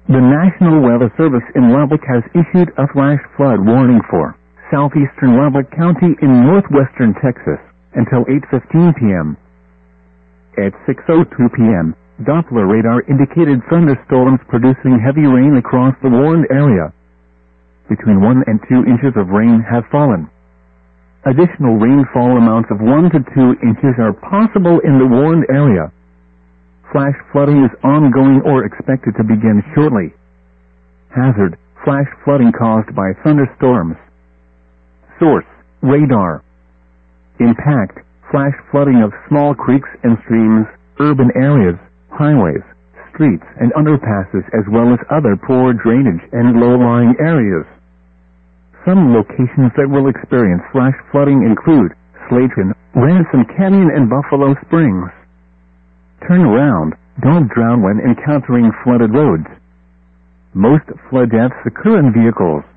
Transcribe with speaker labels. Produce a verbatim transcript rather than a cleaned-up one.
Speaker 1: The National Weather Service in Lubbock has issued a flash flood warning for southeastern Lubbock County in northwestern Texas until eight fifteen p.m. At six oh two p.m., Doppler radar indicated thunderstorms producing heavy rain across the warned area. Between one and two inches of rain have fallen. Additional rainfall amounts of one to two inches are possible in the warned area. Flash flooding is ongoing or expected to begin shortly. Hazard: flash flooding caused by thunderstorms. Source: radar. Impact: flash flooding of small creeks and streams, urban areas, highways, streets and underpasses, as well as other poor drainage and low-lying areas. Some locations that will experience flash flooding include Slatron, Ransom Canyon and Buffalo Springs. Turn around, don't drown when encountering flooded roads. Most flood deaths occur in vehicles.